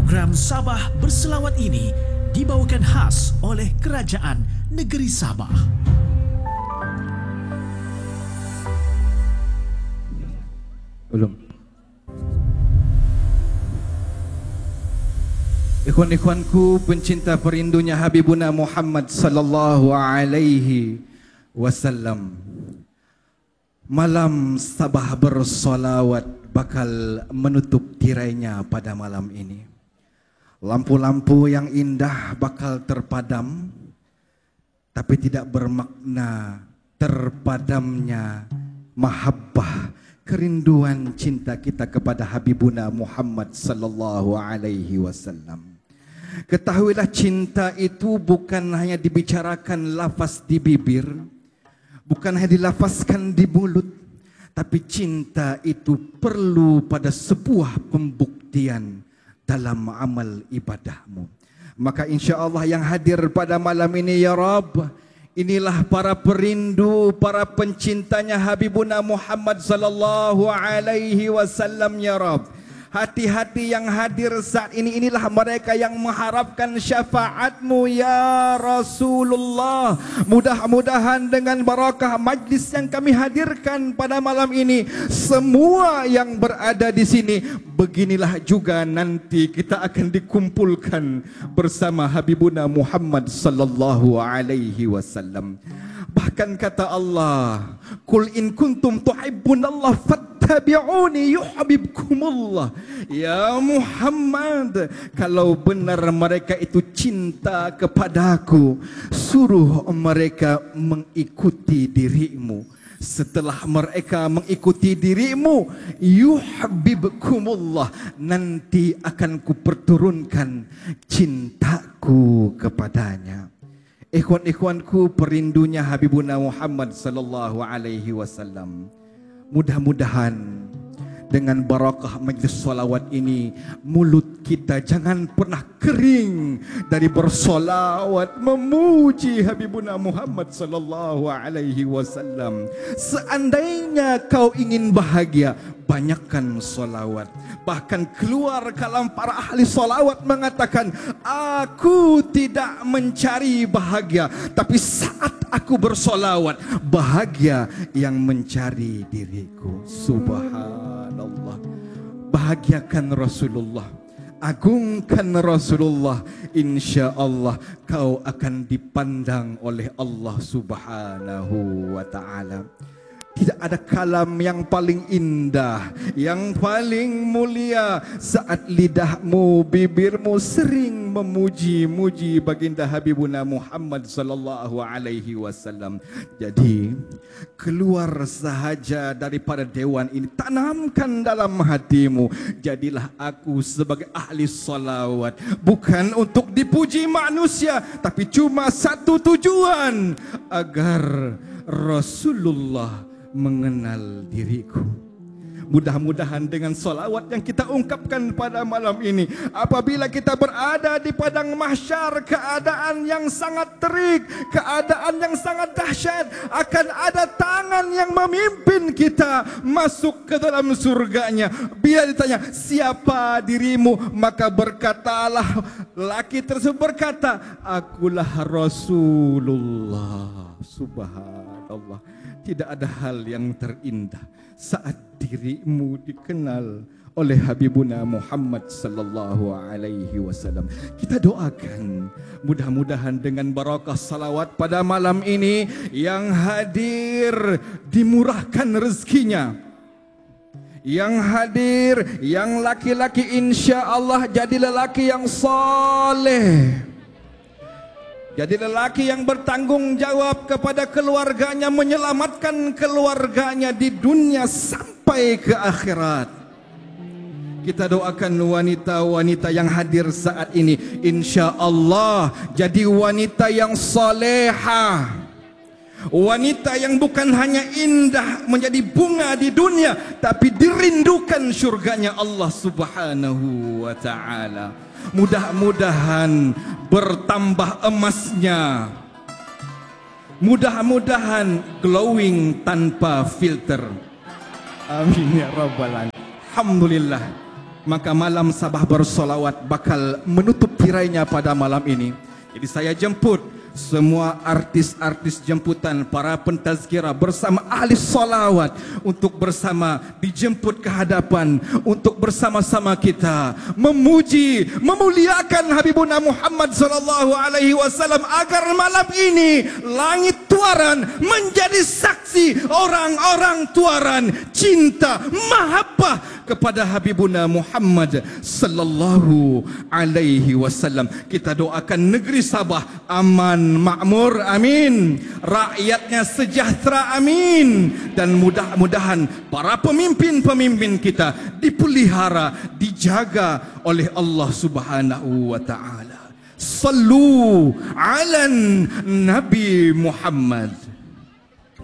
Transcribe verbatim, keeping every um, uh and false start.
Program Sabah Berselawat ini dibawakan khas oleh Kerajaan Negeri Sabah. Belum. Ikhwan-ikhwanku pencinta perindunya Habibuna Muhammad sallallahu alaihi wasallam. Malam Sabah bersolawat bakal menutup tirainya pada malam ini. Lampu-lampu yang indah bakal terpadam, tapi tidak bermakna terpadamnya mahabbah, kerinduan cinta kita kepada Habibuna Muhammad sallallahu alaihi wasallam. Ketahuilah cinta itu bukan hanya dibicarakan lafaz di bibir, bukan hanya dilafazkan di mulut, tapi cinta itu perlu pada sebuah pembuktian dalam amal ibadahmu. Maka insya Allah yang hadir pada malam ini ya Rabb, inilah para perindu, para pencintanya Habibuna Muhammad sallallahu alaihi wasallam ya Rabb. Hati-hati yang hadir saat ini, inilah mereka yang mengharapkan syafaatmu ya Rasulullah. Mudah-mudahan dengan barakah majlis yang kami hadirkan pada malam ini, semua yang berada di sini, beginilah juga nanti kita akan dikumpulkan bersama Habibuna Muhammad sallallahu alaihi wasallam. Bahkan kata Allah, "Qul in kuntum tuhibbunallah fattabi'uni yuhibbukumullah." Ya Muhammad, kalau benar mereka itu cinta kepadaku, suruh mereka mengikuti dirimu. Setelah mereka mengikuti dirimu, yuhibbukumullah, nanti akan kuperturunkan cintaku kepadanya. Ikhwan-ikhwanku perindunya Habibuna Muhammad sallallahu alaihi wasallam, mudah-mudahan dengan barakah majlis salawat ini, mulut kita jangan pernah kering dari bersolawat memuji Habibuna Muhammad sallallahu alaihi wasallam. Seandainya kau ingin bahagia, banyakkan solawat. Bahkan keluar kalam para ahli solawat mengatakan, aku tidak mencari bahagia, tapi saat aku bersolawat, bahagia yang mencari diriku. Subhanallah. Bahagiakan Rasulullah, agungkan Rasulullah, insya Allah kau akan dipandang oleh Allah Subhanahu wa ta'ala. Tidak ada kalam yang paling indah, yang paling mulia saat lidahmu, bibirmu sering memuji-muji baginda Habibuna Muhammad sallallahu alaihi wasallam. Jadi, keluar sahaja daripada dewan ini, tanamkan dalam hatimu, jadilah aku sebagai ahli salawat, bukan untuk dipuji manusia, tapi cuma satu tujuan, agar Rasulullah mengenal diriku. Mudah-mudahan dengan solawat yang kita ungkapkan pada malam ini, apabila kita berada di padang mahsyar, keadaan yang sangat terik, keadaan yang sangat dahsyat, akan ada tangan yang memimpin kita masuk ke dalam surganya. Bila ditanya, siapa dirimu? Maka berkatalah, laki tersebut berkata, akulah Rasulullah. Subhanallah. Tidak ada hal yang terindah saat dirimu dikenal oleh Habibuna Muhammad sallallahu alaihi wasallam. Kita doakan mudah-mudahan dengan barakah salawat pada malam ini, yang hadir dimurahkan rezekinya, yang hadir, yang laki-laki insya Allah jadi lelaki yang soleh, jadi lelaki yang bertanggung jawab kepada keluarganya, menyelamatkan keluarganya di dunia sampai ke akhirat. Kita doakan wanita-wanita yang hadir saat ini, insya Allah jadi wanita yang salehah, wanita yang bukan hanya indah menjadi bunga di dunia, tapi dirindukan syurganya Allah Subhanahu wa ta'ala. Mudah-mudahan bertambah emasnya, mudah-mudahan glowing tanpa filter. Amin ya rabbal alamin. Alhamdulillah. maka malam Sabah bersolawat bakal menutup tirainya pada malam ini. Jadi saya jemput semua artis-artis jemputan, para pentazkirah bersama ahli solawat untuk bersama dijemput ke hadapan untuk bersama-sama kita memuji, memuliakan Habibuna Muhammad sallallahu alaihi wasallam agar malam ini langit tuaran menjadi saksi orang-orang tuaran cinta mahabbah kepada Habibuna Muhammad sallallahu alaihi wasallam. Kita doakan negeri Sabah aman makmur, amin. Rakyatnya sejahtera, amin. Dan mudah-mudahan para pemimpin-pemimpin kita dipelihara, dijaga oleh Allah Subhanahu wa taala. Sallu ala Nabi Muhammad.